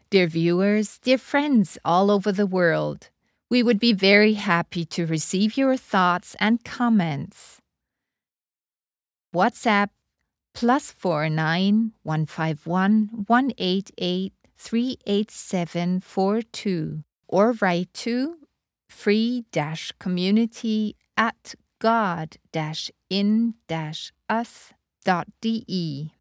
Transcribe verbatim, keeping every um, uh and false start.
Dear viewers, dear friends all over the world, we would be very happy to receive your thoughts and comments. WhatsApp plus four nine one five one one eight eight three eight seven four two or write to free dash community at god dash in dash us dot de.